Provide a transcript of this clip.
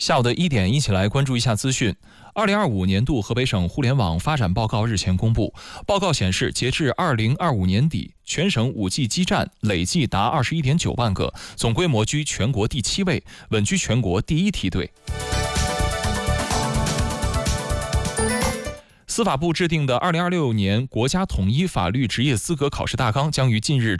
下午的1点，一起来关注一下资讯。2025年度河北省互联网发展报告日前公布，报告显示，截至2025年底，全省5G 基站累计达21.9万个，总规模居全国第7位，稳居全国第1梯队。司法部制定的2026年国家统一法律职业资格考试大纲将于近日